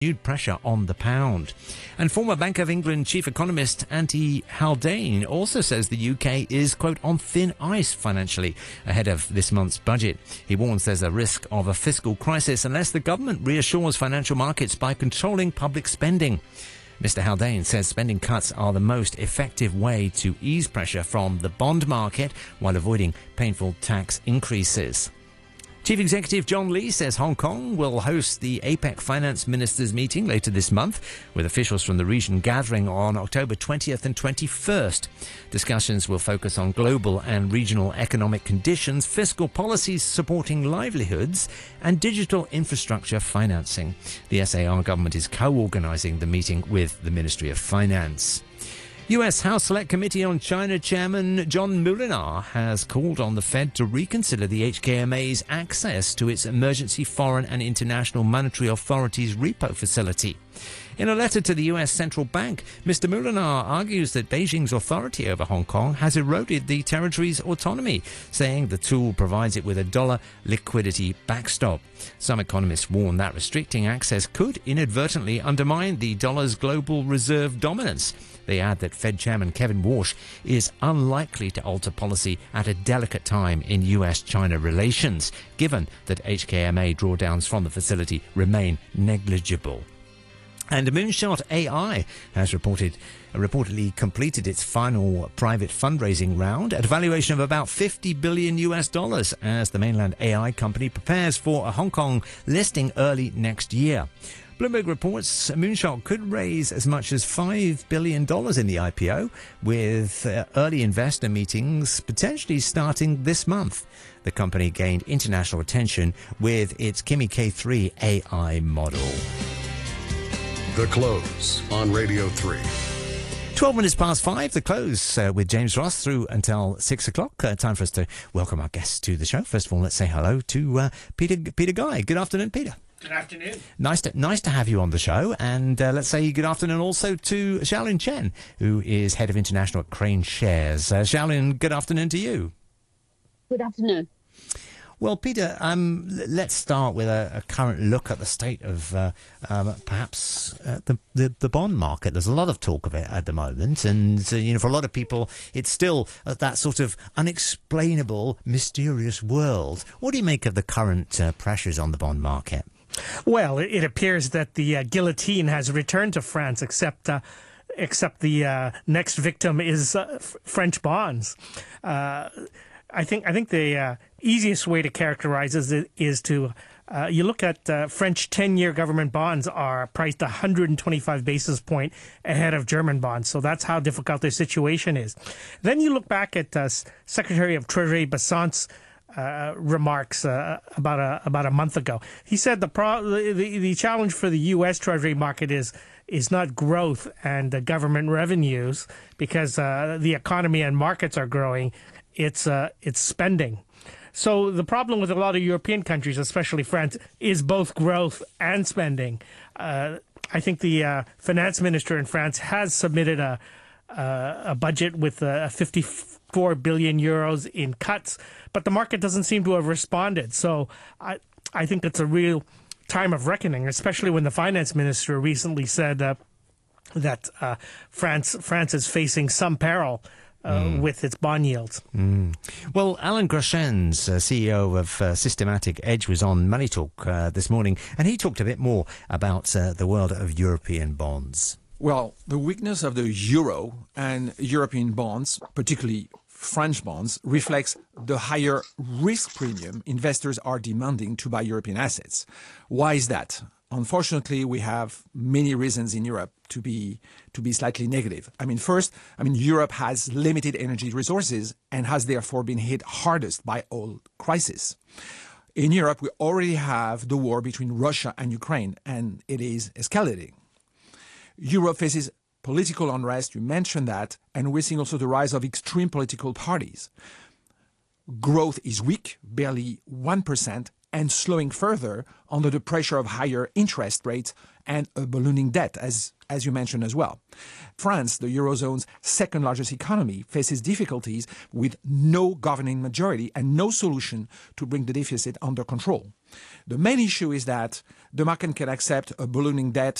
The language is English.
renewed pressure on the pound. And former Bank of England chief economist Andy Haldane also says the UK is, quote, on thin ice financially ahead of this month's budget. He warns there's a risk of a fiscal crisis unless the government reassures financial markets by controlling public spending. Mr. Haldane says spending cuts are the most effective way to ease pressure from the bond market while avoiding painful tax increases. Chief Executive John Lee says Hong Kong will host the APEC Finance Ministers meeting later this month, with officials from the region gathering on October 20th and 21st. Discussions will focus on global and regional economic conditions, fiscal policies supporting livelihoods, and digital infrastructure financing. The SAR government is co-organising the meeting with the Ministry of Finance. US House Select Committee on China Chairman John Moolenaar has called on the Fed to reconsider the HKMA's access to its emergency foreign and international monetary authorities repo facility. In a letter to the US Central Bank, Mr. Moolenaar argues that Beijing's authority over Hong Kong has eroded the territory's autonomy, saying the tool provides it with a dollar liquidity backstop. Some economists warn that restricting access could inadvertently undermine the dollar's global reserve dominance. They add that Fed Chairman Kevin Warsh is unlikely to alter policy at a delicate time in US-China relations, given that HKMA drawdowns from the facility remain negligible. And Moonshot AI has reportedly completed its final private fundraising round at a valuation of about $50 billion as the mainland AI company prepares for a Hong Kong listing early next year. Bloomberg reports Moonshot could raise as much as $5 billion in the IPO, with early investor meetings potentially starting this month. The company gained international attention with its Kimi K3 AI model. The Close on Radio 3. 12 minutes past 5, The Close with James Ross through until 6 o'clock. Time for us to welcome our guests to the show. First of all, let's say hello to Peter Guy. Good afternoon, Peter. Good afternoon. Nice to have you on the show. And let's say good afternoon also to Xiaolin Chen, who is Head of International at Crane Shares. Xiaolin, good afternoon to you. Good afternoon. Well, Peter, let's start with a current look at the state of perhaps the bond market. There's a lot of talk of it at the moment, and for a lot of people, it's still that sort of unexplainable, mysterious world. What do you make of the current pressures on the bond market? Well, it appears that the guillotine has returned to France, except the next victim is French bonds. I think the easiest way to characterize it is to you look at French 10-year government bonds are priced 125 basis point ahead of German bonds. So that's how difficult their situation is. Then you look back at Secretary of Treasury Besant's remarks about a month ago. He said the challenge for the U.S. Treasury market is not growth and government revenues, because the economy and markets are growing. It's spending. So the problem with a lot of European countries, especially France, is both growth and spending. I think the finance minister in France has submitted a budget with 54 billion euros in cuts, but the market doesn't seem to have responded. So I think it's a real time of reckoning, especially when the finance minister recently said that France is facing some peril with its bond yields. Well, Alan Groshans, CEO of Systematic Edge, was on Money Talk this morning, and he talked a bit more about the world of European bonds. Well, the weakness of the euro and European bonds, particularly French bonds, reflects the higher risk premium investors are demanding to buy European assets. Why is that? Unfortunately, we have many reasons in Europe to be slightly negative. First, Europe has limited energy resources and has therefore been hit hardest by oil crisis. In Europe, we already have the war between Russia and Ukraine, and it is escalating. Europe faces political unrest, you mentioned that, and we're seeing also the rise of extreme political parties. Growth is weak, barely 1%, and slowing further under the pressure of higher interest rates and a ballooning debt, as you mentioned as well. France, the Eurozone's second largest economy, faces difficulties with no governing majority and no solution to bring the deficit under control. The main issue is that the market can accept a ballooning debt